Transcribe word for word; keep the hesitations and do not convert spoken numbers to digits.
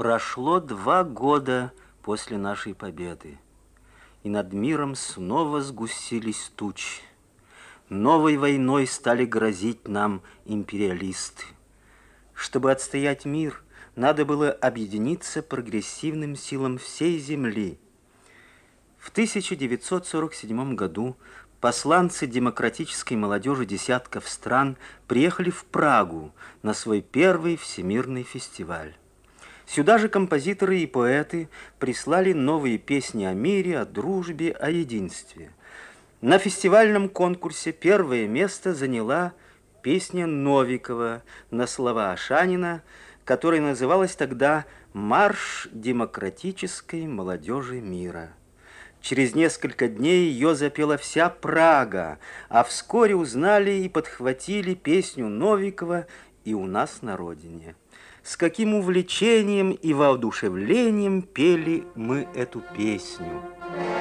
Прошло два года после нашей победы, и над миром снова сгустились тучи. Новой войной стали грозить нам империалисты. Чтобы отстоять мир, надо было объединиться прогрессивным силам всей Земли. В тысяча девятьсот сорок седьмом году посланцы демократической молодежи десятков стран приехали в Прагу на свой первый всемирный фестиваль. Сюда же композиторы и поэты прислали новые песни о мире, о дружбе, о единстве. На фестивальном конкурсе первое место заняла песня Новикова на слова Ашанина, которая называлась тогда «Марш демократической молодежи мира». Через несколько дней ее запела вся Прага, а вскоре узнали и подхватили песню Новикова и у нас на родине. С каким увлечением и воодушевлением пели мы эту песню.